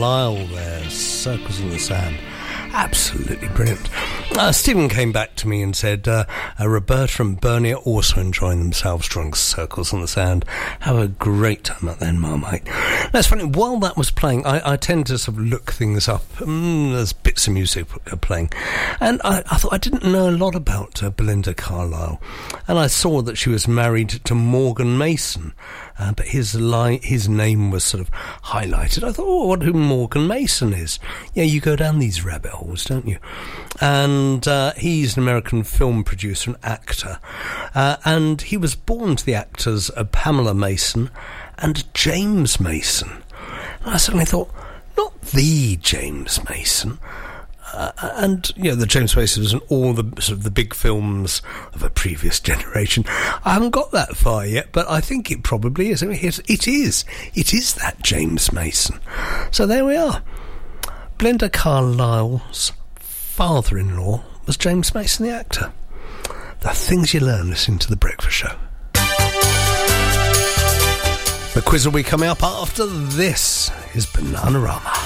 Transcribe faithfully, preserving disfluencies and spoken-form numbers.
Carlyle there, Circles in the Sand. Absolutely brilliant. Uh, Stephen came back to me and said, uh, uh, Roberta and Bernie are also enjoying themselves drawing circles on the sand. Have a great time out there in Marmite. That's funny. While that was playing, I, I tend to sort of look things up. Mm, there's bits of music playing. And I, I thought I didn't know a lot about uh, Belinda Carlisle. And I saw that she was married to Morgan Mason. Uh, but his li- his name was sort of highlighted. I thought, oh, I wonder who Morgan Mason is. Yeah, you go down these rabbit holes, don't you? And uh, he's an American film producer and actor. Uh, and he was born to the actors uh, Pamela Mason and James Mason. And I suddenly thought, not the James Mason. Uh, and, you know, the James Masons and all the sort of the big films of a previous generation. I haven't got that far yet, but I think it probably is. I mean, it, it is. It is that James Mason. So there we are. Belinda Carlisle's father-in-law was James Mason, the actor. The things you learn listening to The Breakfast Show. The quiz will be coming up after this is Bananarama.